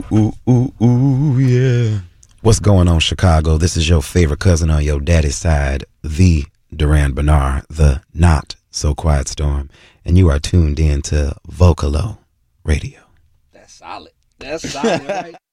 Ooh, yeah. What's going on, Chicago? This is your favorite cousin on your daddy's side, the Duran Bernard, the not so quiet storm, and you are tuned in to Vocalo Radio. That's solid. That's solid, right?